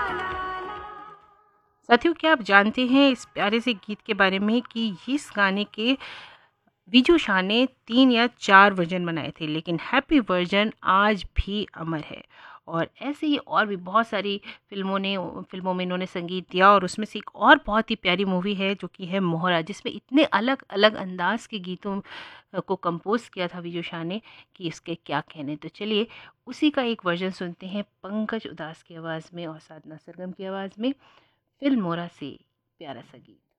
साथियों, क्या आप जानते हैं इस प्यारे से गीत के बारे में कि इस गाने के विजू शाह ने 3 या 4 वर्ज़न बनाए थे, लेकिन हैप्पी वर्ज़न आज भी अमर है। और ऐसे ही और भी बहुत सारी फ़िल्मों में इन्होंने संगीत दिया, और उसमें से एक और बहुत ही प्यारी मूवी है जो कि है मोहरा, जिसमें इतने अलग-अलग अंदाज़ के गीतों को कंपोज़ किया था विजू शाह ने कि इसके क्या कहने। तो चलिए उसी का एक वर्ज़न सुनते हैं पंकज उधास की आवाज़ में और साधना सरगम की आवाज़ में, फ़िल्म मोहरा से प्यारा सा गीत।